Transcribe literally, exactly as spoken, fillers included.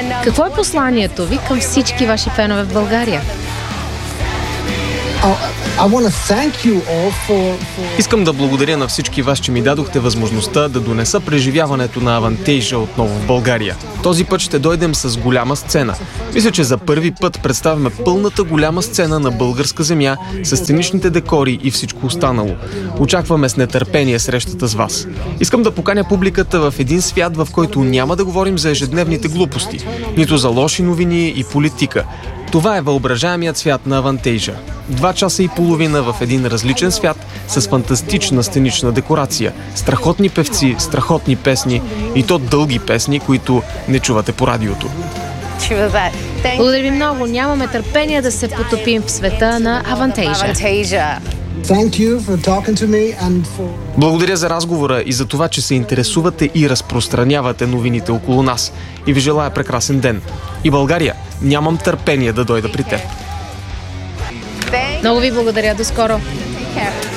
Какво е посланието ви към всички ваши фенове в България? Искам да благодаря на всички вас, че ми дадохте възможността да донеса преживяването на Авантейжа отново в България. Този път ще дойдем с голяма сцена. Мисля, че за първи път представяме пълната голяма сцена на българска земя с сценичните декори и всичко останало. Очакваме с нетърпение срещата с вас. Искам да поканя публиката в един свят, в който няма да говорим за ежедневните глупости, нито за лоши новини и политика. Това е въображаемият свят на Авантейжа. Два часа и половина в един различен свят с фантастична сценична декорация, страхотни певци, страхотни песни и то дълги песни, които не чувате по радиото. Благодаря ви много. Нямаме търпение да се потопим в света на Авантейжа. Благодаря за разговора и за това, че се интересувате и разпространявате новините около нас. И ви желая прекрасен ден. И България, нямам търпение да дойда при теб. Много ви благодаря. До скоро.